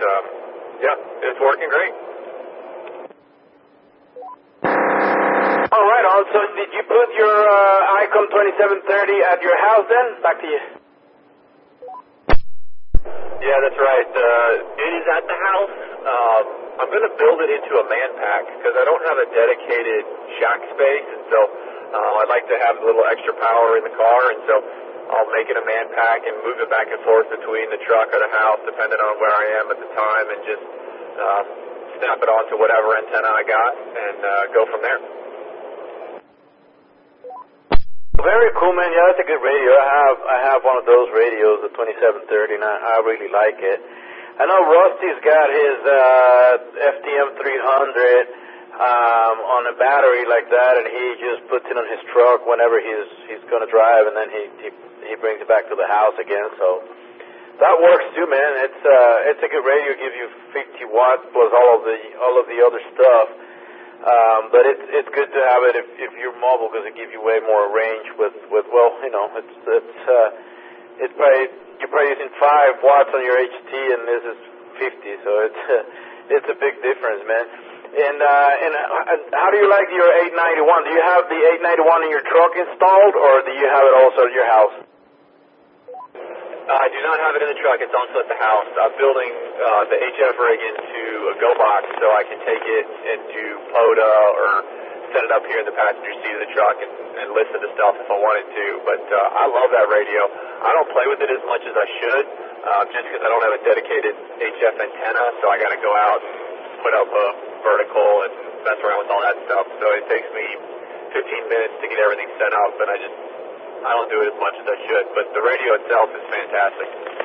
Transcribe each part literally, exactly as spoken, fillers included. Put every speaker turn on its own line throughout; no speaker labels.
um, yeah, it's working great.
All right, on. So did you put your uh, ICOM twenty-seven thirty at your house then? Back to you.
Yeah, that's right. Uh, it is at the house. Uh, I'm going to build it into a man pack because I don't have a dedicated shack space, and so uh, I'd like to have a little extra power in the car, and so I'll make it a man pack and move it back and forth between the truck or the house, depending on where I am at the time, and just uh, snap it onto whatever antenna I got and uh, go from there.
Very cool, man. Yeah, that's a good radio. I have I have one of those radios, the twenty-seven thirty, and I, I really like it. I know Rusty's got his uh, F T M three hundred um, on a battery like that, and he just puts it on his truck whenever he's he's going to drive, and then he, he he brings it back to the house again. So that works too, man. It's uh, it's a good radio. Gives you fifty watts plus all of the all of the other stuff. Um, but it's it's good to have it if, if you're mobile because it gives you way more range with, with well, you know, it's it's uh, it's probably you're probably using five watts on your H T and this is fifty, so it's uh, it's a big difference, man. And uh, and uh, how do you like your eight ninety-one? Do you have the eight ninety-one in your truck installed, or do you have it also at your house?
I do not have it in the truck. It's also at the house. I'm building uh, the H F rig into a Go box so I can take it into POTA or set it up here in the passenger seat of the truck and, and listen to stuff if I wanted to. But uh, I love that radio. I don't play with it as much as I should uh, just because I don't have a dedicated H F antenna, so I got to go out and put up a vertical and mess around with all that stuff. So it takes me fifteen minutes to get everything set up, and I just I don't do it as much as I should, but the radio itself is fantastic.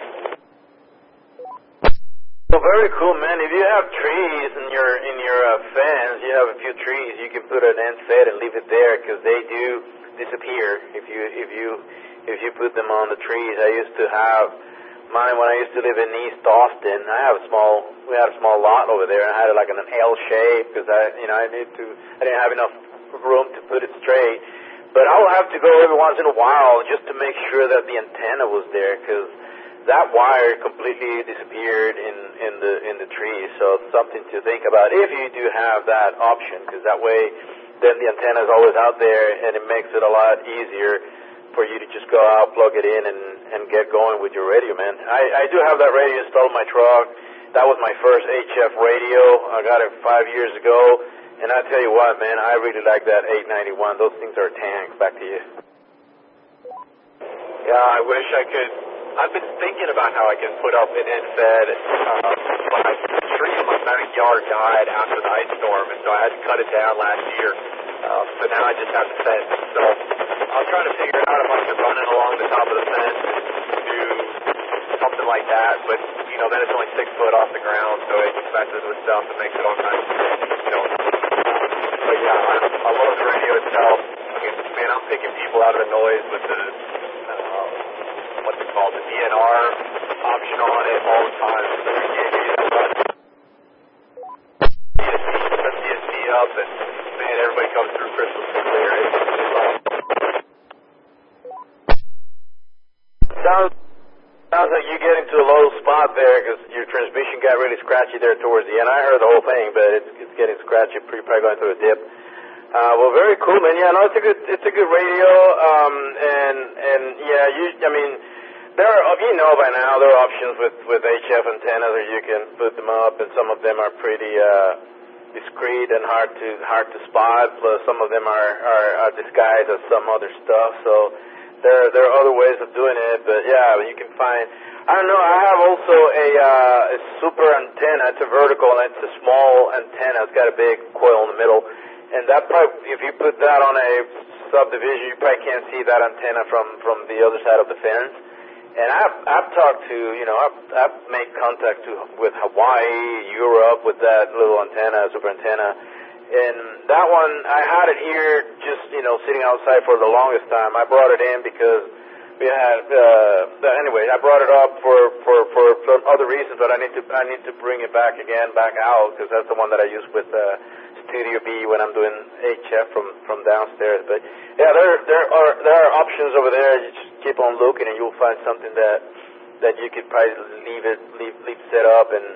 Well, very cool, man. If you have trees in your in your uh, fence, you have a few trees, you can put an end set and leave it there because they do disappear if you if you if you put them on the trees. I used to have mine when I used to live in East Austin. I have a small we had a small lot over there, and I had it like in an L shape because I you know I need to I didn't have enough room to put it straight. But I'll have to go every once in a while just to make sure that the antenna was there because that wire completely disappeared in, in the in the tree. So it's something to think about if you do have that option because that way then the antenna is always out there and it makes it a lot easier for you to just go out, plug it in, and, and get going with your radio, man. I, I do have that radio installed in my truck. That was my first H F radio. I got it five years ago. And I tell you what, man, I really like that eight ninety-one. Those things are tanks. Back to you.
Yeah, I wish I could. I've been thinking about how I can put up an end-fed, uh, but the tree in my backyard died after the ice storm, and so I had to cut it down last year. Uh, so now I just have the fence. So I'm trying to figure out if I can run it along the top of the fence and do something like that. But, you know, then it's only six foot off the ground, so it messes with stuff and makes it all kinds of, you know. But yeah, I, I love the radio itself. I mean, man, I'm picking people out of the noise with the, uh, what's it called, the D N R option on it all the time. So we gave me that D S P up, and man, everybody comes through crystal clear. It's, it's awesome.
Sounds, sounds like you get into a low spot there because your transmission got really scratchy there towards the end. I heard the whole thing, but it's, it's getting scratchy. You're probably going through a dip. Uh, well, very cool, man. Yeah, no, it's a good, it's a good radio. Um, and and yeah, you, I mean, there are, you know, by now there are options with with H F antennas where you can put them up, and some of them are pretty uh, discreet and hard to hard to spot. Plus, some of them are, are, are disguised as some other stuff. So there there are other ways of doing it. But yeah, you can find. I don't know. I have also a, uh, a super antenna. It's a vertical and it's a small antenna. It's got a big coil in the middle. And that probably, if you put that on a subdivision, you probably can't see that antenna from, from the other side of the fence. And I've, I've talked to, you know, I've, I've made contact to, with Hawaii, Europe, with that little antenna, super antenna. And that one, I had it here just, you know, sitting outside for the longest time. I brought it in because we had, uh, anyway, I brought it up for, for, for, for other reasons, but I need to, I need to bring it back again, back out, because that's the one that I use with, uh, Studio B when I'm doing H F from, from downstairs. But yeah, there there are there are options over there. You just keep on looking and you'll find something that that you could probably leave it leave leave set up and